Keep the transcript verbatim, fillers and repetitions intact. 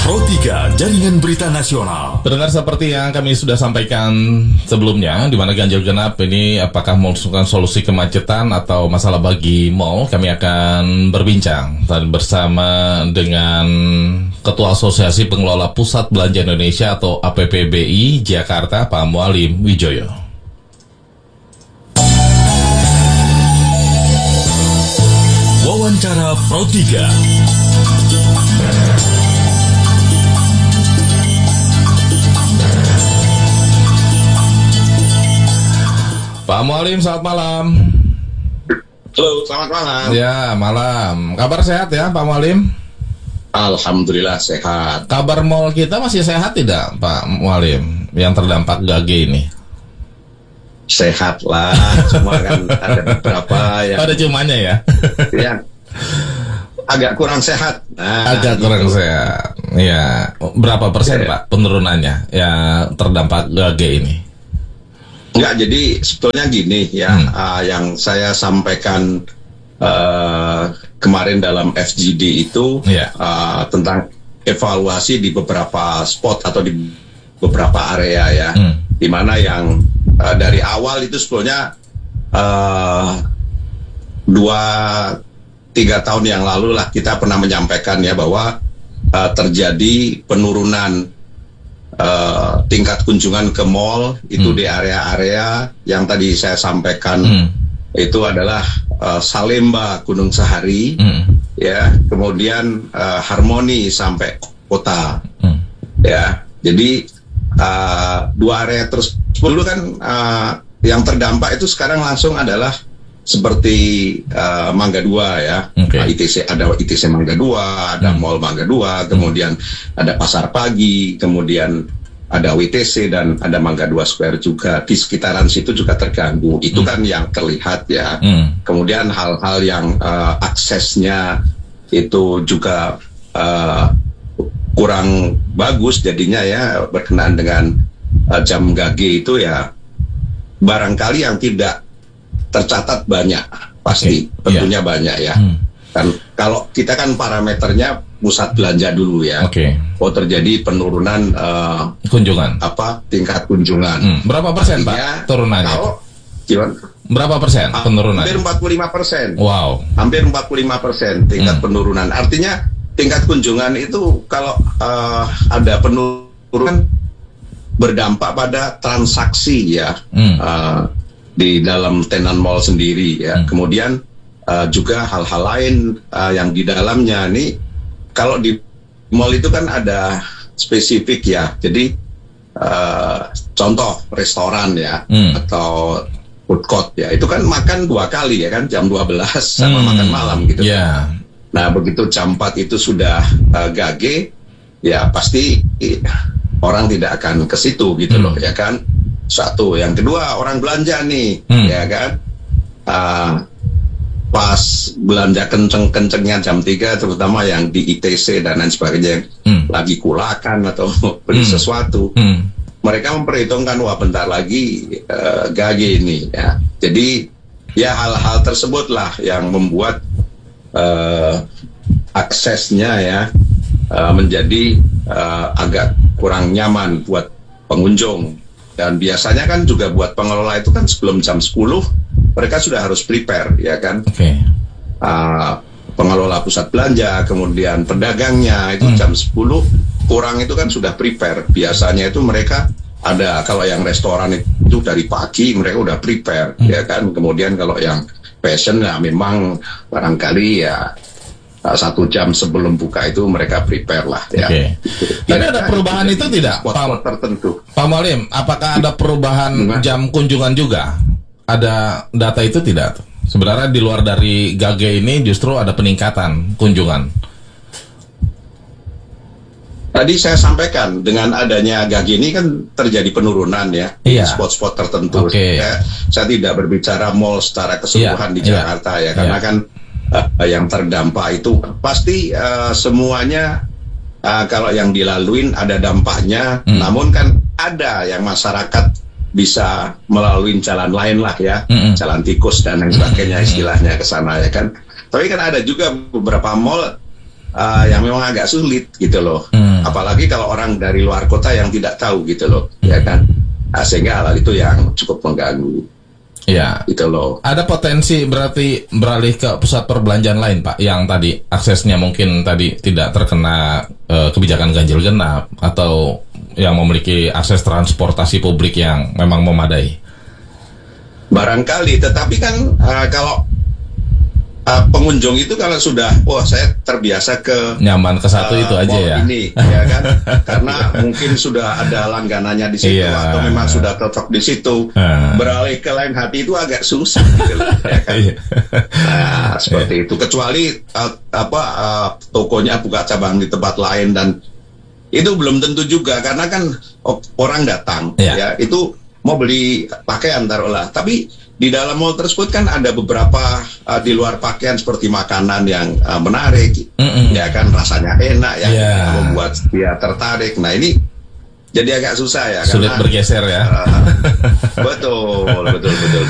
Pro tiga, Jaringan Berita Nasional. Pendengar, seperti yang kami sudah sampaikan sebelumnya, di mana ganjil genap ini apakah merupakan solusi kemacetan atau masalah bagi mal, kami akan berbincang bersama dengan Ketua Asosiasi Pengelola Pusat Belanja Indonesia atau A P P B I Jakarta, Pak Mualim Wijoyo. Wawancara Pro tiga. Pak Mualim, selamat malam. Halo, selamat malam. Ya, malam. Kabar sehat ya, Pak Mualim? Alhamdulillah sehat. Kabar mal kita masih sehat tidak, Pak Mualim, yang terdampak G A G ini? Sehat lah, cuma kan ada beberapa yang Ada cumanya ya? yang agak kurang sehat. Nah, Agak kurang gitu. sehat. Ya, berapa persen Ya. Pak penurunannya yang terdampak G A G ini? Enggak, jadi sebetulnya gini ya, Hmm. uh, yang saya sampaikan uh, kemarin dalam F G D itu Ya. uh, tentang evaluasi di beberapa spot atau di beberapa area ya, Hmm. di mana yang uh, dari awal itu sebetulnya uh, dua tiga tahun yang lalu lah kita pernah menyampaikan ya bahwa uh, terjadi penurunan Uh, tingkat kunjungan ke mall itu hmm. di area-area yang tadi saya sampaikan Hmm. itu adalah uh, Salemba, Gunung Sahari, Hmm. ya, kemudian uh, Harmoni sampai kota, Hmm. ya. Jadi uh, dua area terus dulu kan uh, yang terdampak itu sekarang langsung adalah seperti uh, Mangga Dua ya, Okay. uh, I T C, ada I T C Mangga Dua, ada Hmm. Mall Mangga Dua, kemudian ada Pasar Pagi, kemudian ada W T C dan ada Mangga Dua Square juga. Di sekitaran situ juga terganggu. Itu Hmm. kan yang terlihat ya. Hmm. Kemudian hal-hal yang uh, aksesnya itu juga uh, kurang bagus jadinya ya, berkenaan dengan uh, jam G A G itu ya, barangkali yang tidak tercatat banyak, pasti Okay. tentunya banyak ya. Hmm. Kan kalau kita kan parameternya pusat belanja dulu ya. Oke. Oh, terjadi penurunan uh, Kunjungan. apa tingkat kunjungan. Hmm. Berapa persen Artinya, Pak turunannya? Kalau gimana? Berapa persen Ah, penurunannya? Hampir empat puluh lima persen. Wow. Hampir empat puluh lima persen tingkat Hmm. penurunan. Artinya tingkat kunjungan itu kalau uh, ada penurunan berdampak pada transaksi ya. Hmm. Uh, di dalam tenan mall sendiri ya. Hmm. Kemudian uh, juga hal-hal lain uh, yang di dalamnya nih, kalau di mall itu kan ada spesifik ya. Jadi uh, contoh restoran ya, Hmm. atau food court ya, itu kan makan dua kali ya kan, jam dua belas sama Hmm. makan malam gitu. Ya. Nah begitu jam empat itu sudah uh, G A G ya, pasti eh, orang tidak akan ke situ gitu Hmm. loh ya kan. Satu, yang kedua orang belanja nih, Hmm. ya kan, uh, pas belanja kenceng-kencengnya jam tiga, terutama yang di I T C dan lain sebagainya, Hmm. lagi kulakan atau beli Hmm. sesuatu, Hmm. mereka memperhitungkan wah bentar lagi uh, G A G ini, ya. Jadi ya hal-hal tersebutlah yang membuat uh, aksesnya ya uh, menjadi uh, agak kurang nyaman buat pengunjung. Dan biasanya kan juga buat pengelola itu kan sebelum jam sepuluh mereka sudah harus prepare ya kan. Oke. Uh, pengelola pusat belanja, kemudian pedagangnya itu Hmm. jam sepuluh kurang itu kan sudah prepare. Biasanya itu mereka ada, kalau yang restoran itu dari pagi mereka udah prepare Hmm. ya kan. Kemudian kalau yang fashion ya memang barangkali ya uh, satu jam sebelum buka itu mereka prepare lah ya. Oke. Tapi ada perubahan itu tidak, spot-spot Pak? tertentu. Pak Mualim, apakah ada perubahan Gimana? jam kunjungan juga? Ada data itu tidak? Sebenarnya di luar dari G A G ini justru ada peningkatan kunjungan. Tadi saya sampaikan dengan adanya G A G ini kan terjadi penurunan ya Iya. di spot-spot tertentu. Oke. Saya, saya tidak berbicara mall secara keseluruhan Iya, di iya. Jakarta ya, karena Iya. kan uh, yang terdampak itu pasti uh, semuanya uh, kalau yang dilaluin ada dampaknya. Hmm. Namun kan ada yang masyarakat bisa melalui jalan lain lah ya, Mm-mm. jalan tikus dan lain sebagainya istilahnya ke sana ya kan. Tapi kan ada juga beberapa mall uh, yang memang agak sulit gitu loh. Hmm. Mm-mm. Apalagi kalau orang dari luar kota yang tidak tahu gitu loh, ya kan. Nah, sehingga hal itu yang cukup mengganggu. Ya. Gitu loh. Ada potensi berarti beralih ke pusat perbelanjaan lain, Pak, yang tadi aksesnya mungkin tadi tidak terkena uh, kebijakan ganjil genap atau yang memiliki akses transportasi publik yang memang memadai. Barangkali, tetapi kan uh, kalau uh, pengunjung itu kalau sudah, wah saya terbiasa ke nyaman ke satu uh, itu aja mall ya. Ini, ya kan? Karena mungkin sudah ada langganannya di situ Iya. atau memang sudah cocok di situ. Uh. Beralih ke lain hati itu agak susah, gitu loh, ya kan? Nah, seperti itu. Kecuali uh, apa uh, tokonya buka cabang di tempat lain dan itu belum tentu juga karena kan oh, orang datang, Iya. ya itu mau beli pakaian taruhlah, tapi di dalam mall tersebut kan ada beberapa uh, di luar pakaian seperti makanan yang uh, menarik, Mm-mm. ya kan rasanya enak yang Yeah. membuat dia tertarik. Nah ini jadi agak susah ya, Sulit karena bergeser ya. uh, betul betul betul.